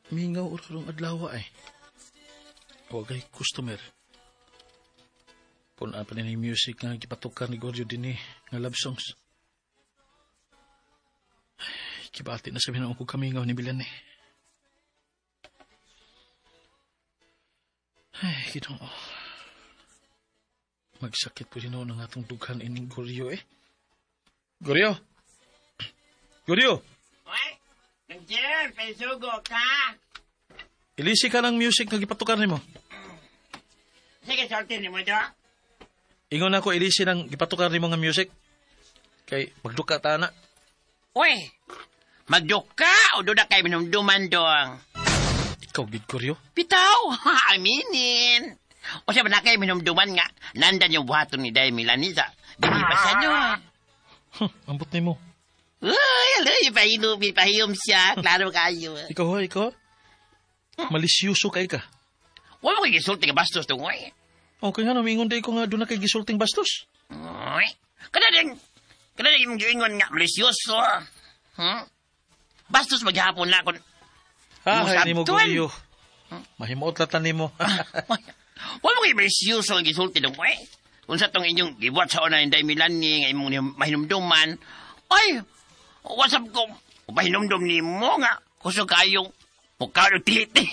mingaw urong adlaw ay. Wagay customer. Puna pa ni music nga gipatukan ni Goryo din nga love songs. Ay, kibati na sabihin ako kamingaw ni Bilan eh. Ay, Ginoo. Magsakit po Ginoo ng atong dughan ining Goryo eh. Goryo! Goryo! Oy! Nandiyan, pesugo ka! Ilisi ka ng music nga gipatukan ni mo. Sige, sortin ni mo do. Ingon ako ilisi ng gipatukan ni mo nga music. Kay magduka ta na. Uy! Magduka o doon na kayo minumduman doang? Ikaw, gid Goryo. Bitaw! Aminin! O siya ba na kayo minumduman nga? Nandan yung buhaton ni Day Milanisa. Biniba siya doon. Ambot ni mo. Uy, alay, ipahiyom siya. Klaro kayo. Ikaw ha, ikaw ha? Malisyoso kay ka. Huwag mo kayo gisulti ka bastos doon, uy. Okay nga, namingon day ko nga doon na kay gisulting bastos. Uy, kada din yung giingon nga, malisyoso. Bastos maghapon na kung... Ay, ni mo Goryo. Mahimuot latan ni mo. Huwag mo kayo malisyoso ang gisulti doon, uy. Kung sa tong inyong gibuat sa una Day Milani, nga imong mahinumduman, ay, WhatsApp ko, mahinumdum ni mo nga, kusog kayong mukha ng titi.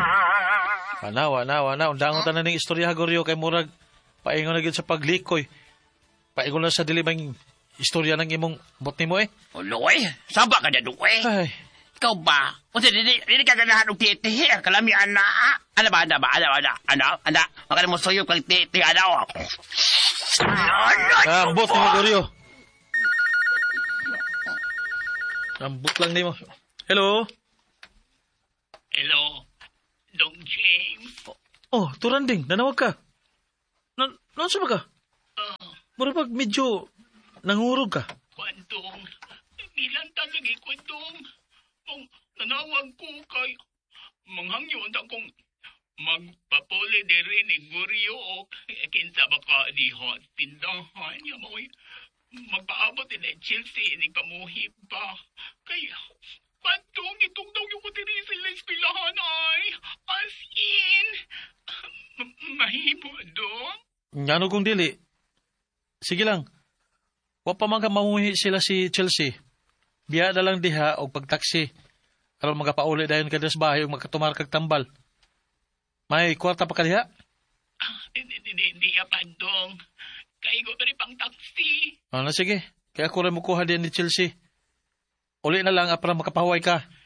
Wana. Undangon ta na ng istorya, Goryo, kay Murag. Paingon na gid sa paglikoy. Paingon na sa dilimang istorya ng imong bot ni mo eh. Uloy, saba ka na doon, eh. Ay, Ikaw ba? O sa dili ka ganahan ng titi, kalami, ana. Ano ba? Makala mo soyo kang titi, ana. ambot ni mo, Goryo. Ambot lang ni mo. Hello? Hello, Dong James. Oh, Turanding, nanawag ka. Nansa ba ka? Mura pag medyo nangurog ka. Kwantong, ilan lagi kwantong. Kung nanawag ko kay manghangyon akong magpapuli diri ni Goryo o kinsa baka di hot tindahan niya mo'y magpaabot din Chelsea ni pamuhip ba. Kaya kwantong itong daw yung diri sila espilahan ay as in mahimo do. Ngano kung dili? Sige lang. Wa pa man ka mamuhi sila si Chelsea. Biya na lang diha o pagtaksi. Aron magapauli dayon ka sa bahay o magkatumar kag tambal. May kwarta pa ka diha? Hindi apandong. Kay go pa pang taxi. Sige. Kaya ako rin mo kuha din ni Chelsea. Uli na lang para makapahuay ka.